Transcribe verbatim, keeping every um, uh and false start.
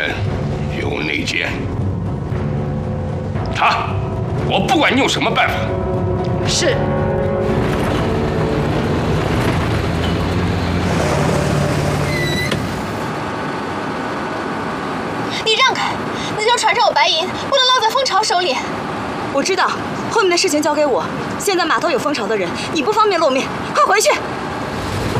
人有内奸。查，我不管你用什么办法。 是。 你让开！那条船上有白银，不能落在蜂巢手里。 我知道，后面的事情交给我。现在码头有蜂巢的人，你不方便露面，快回去。